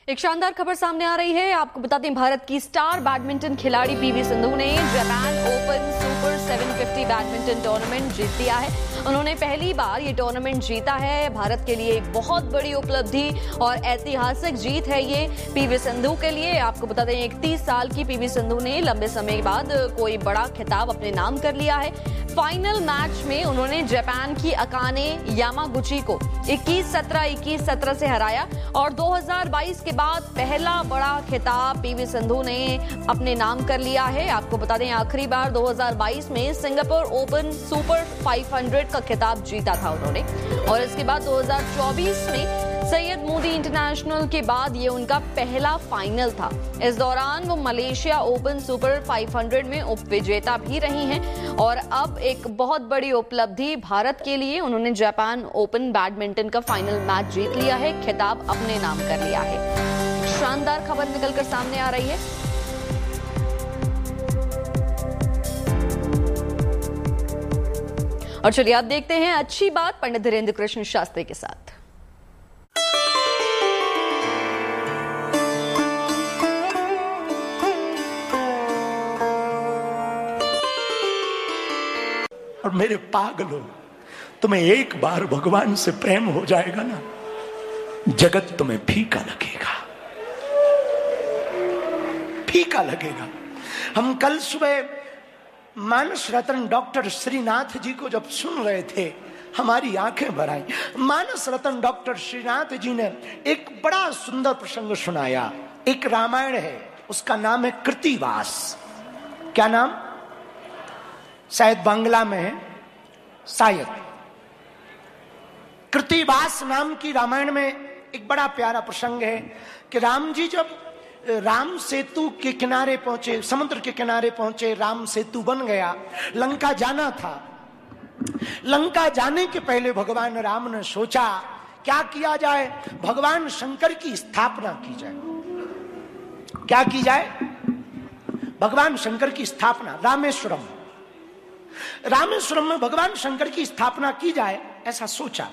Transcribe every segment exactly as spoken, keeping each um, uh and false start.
एक शानदार खबर सामने आ रही है। आपको बता दें, भारत की स्टार बैडमिंटन खिलाड़ी पीवी सिंधु ने जापान ओपन सुपर सात सौ पचास बैडमिंटन टूर्नामेंट जीत लिया है। उन्होंने पहली बार ये टूर्नामेंट जीता है। भारत के लिए एक बहुत बड़ी उपलब्धि और ऐतिहासिक जीत है ये पीवी सिंधु के लिए। आपको बता दें, इकतीस साल की पीवी सिंधु ने लंबे समय बाद कोई बड़ा खिताब अपने नाम कर लिया है। फाइनल मैच में उन्होंने जापान की अकाने यामागुची को इक्कीस सत्रह इक्कीस सत्रह से हराया और दो हज़ार बाईस के बाद पहला बड़ा खिताब पीवी सिंधु ने अपने नाम कर लिया है। आपको बता दें, आखिरी बार दो हज़ार बाईस में सिंगापुर ओपन सुपर पाँच सौ का खिताब जीता था उन्होंने, और इसके बाद दो हज़ार चौबीस में सैयद मोदी इंटरनेशनल के बाद ये उनका पहला फाइनल था। इस दौरान वो मलेशिया ओपन सुपर पाँच सौ में उप विजेता भी रही हैं और अब एक बहुत बड़ी उपलब्धि भारत के लिए, उन्होंने जापान ओपन बैडमिंटन का फाइनल मैच जीत लिया है, खिताब अपने नाम कर लिया है। शानदार खबर निकलकर सामने आ रही है। और चलिए आप देखते हैं अच्छी बात पंडित धीरेन्द्र कृष्ण शास्त्री के साथ। और मेरे पागलों, तुम्हें एक बार भगवान से प्रेम हो जाएगा ना, जगत तुम्हें फीका लगेगा, फीका लगेगा। हम कल सुबह मानस रत्न डॉक्टर श्रीनाथ जी को जब सुन रहे थे, हमारी आंखें भर आई। मानस रत्न डॉक्टर श्रीनाथ जी ने एक बड़ा सुंदर प्रसंग सुनाया। एक रामायण है, उसका नाम है कृतिवास। क्या नाम? शायद बांग्ला में है, शायद। कृतिवास नाम की रामायण में एक बड़ा प्यारा प्रसंग है कि राम जी जब राम सेतु के किनारे पहुंचे, समुद्र के किनारे पहुंचे, राम सेतु बन गया, लंका जाना था। लंका जाने के पहले भगवान राम ने सोचा क्या किया जाए, भगवान शंकर की स्थापना की जाए। क्या की जाए? भगवान शंकर की स्थापना, रामेश्वरम रामेश्वरम में भगवान शंकर की स्थापना की जाए, ऐसा सोचा।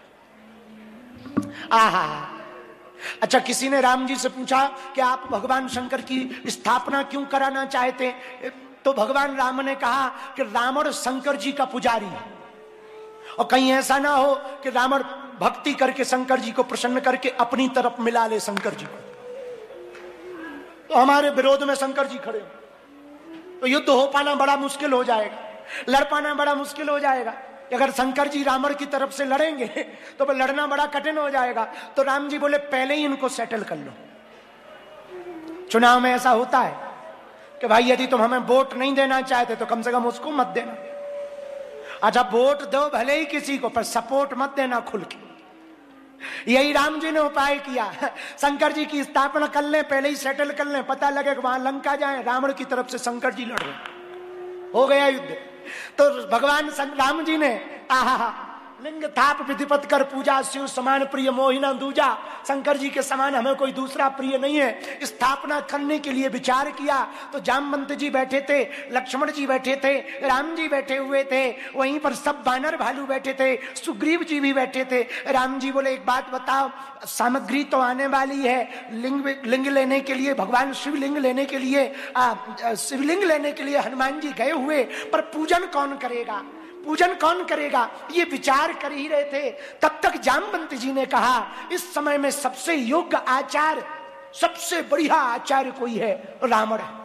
आहा, अच्छा, किसी ने राम जी से पूछा कि आप भगवान शंकर की स्थापना क्यों कराना चाहते? तो भगवान राम ने कहा कि रावण शंकर जी का पुजारी है, और कहीं ऐसा ना हो कि रावण भक्ति करके शंकर जी को प्रसन्न करके अपनी तरफ मिला ले शंकर जी को, तो हमारे विरोध में शंकर जी खड़े हो तो युद्ध हो पाना बड़ा मुश्किल हो जाएगा, लड़ पाना बड़ा मुश्किल हो जाएगा। अगर शंकर जी रावण की तरफ से लड़ेंगे तो लड़ना बड़ा कठिन हो जाएगा। तो राम जी बोले पहले ही इनको सेटल कर लो। चुनाव में ऐसा होता है कि भाई यदि तुम हमें वोट नहीं देना चाहते तो कम से कम उसको मत देना। अच्छा, वोट दो भले ही किसी को, पर सपोर्ट मत देना खुल के। यही राम जी ने उपाय किया, शंकर जी की स्थापना कर लें, पहले ही सेटल कर लें, पता लगे कि वहां लंका जाए, रावण की तरफ से शंकर जी लड़ रहे, हो गया युद्ध। तो भगवान राम जी ने आहा लिंग थाप विधिपत कर पूजा, शिव समान प्रिय मोहिना दूजा, शंकर जी के समान हमें कोई दूसरा प्रिय नहीं है। स्थापना करने के लिए विचार किया तो जामवंत जी बैठे थे, लक्ष्मण जी बैठे थे, राम जी बैठे हुए थे, वहीं पर सब बानर भालू बैठे थे, सुग्रीव जी भी बैठे थे। राम जी बोले एक बात बताओ, सामग्री तो आने वाली है, लिंग लिंग लेने के लिए, भगवान शिवलिंग लेने के लिए, शिवलिंग लेने के लिए हनुमान जी गए हुए, पर पूजन कौन करेगा, पूजन कौन करेगा, ये विचार कर ही रहे थे। तब तक जामवंत जी ने कहा इस समय में सबसे योग्य आचार्य, सबसे बढ़िया आचार्य कोई है, रावण है।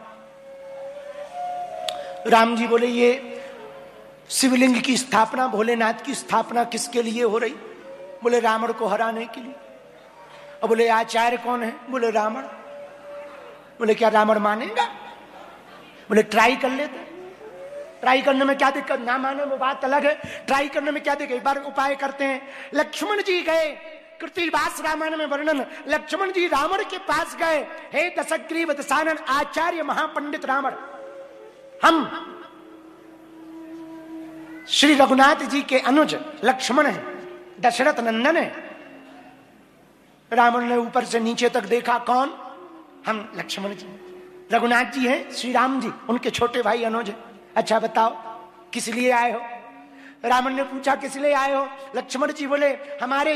राम जी बोले ये शिवलिंग की स्थापना, भोलेनाथ की स्थापना किसके लिए हो रही? बोले रावण को हराने के लिए। और बोले आचार्य कौन है? बोले रावण। बोले क्या रावण मानेगा? बोले ट्राई कर लेते। ट्राई करने में क्या दिक्कत, ना माने वो बात अलग है, ट्राई करने में क्या दिक्कत, एक बार उपाय करते हैं। लक्ष्मण जी गए, कृतिवास रामायण में वर्णन, लक्ष्मण जी रावण के पास गए, हे दशग्रीव दशानन आचार्य महापंडित रावण, हम श्री रघुनाथ जी के अनुज लक्ष्मण हैं, दशरथ नंदन है। रावण ने ऊपर से नीचे तक देखा, कौन? हम लक्ष्मण जी, रघुनाथ जी हैं, श्री राम जी उनके छोटे भाई अनुज है। अच्छा बताओ किस लिए आए हो? रावण ने पूछा किस लिए आए हो? लक्ष्मण जी बोले हमारे